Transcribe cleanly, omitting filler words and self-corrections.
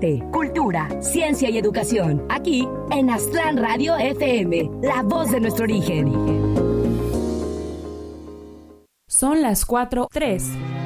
arte, cultura, ciencia y educación. Aquí en Aztlán Radio FM, la voz de nuestro origen. Son las 4:03.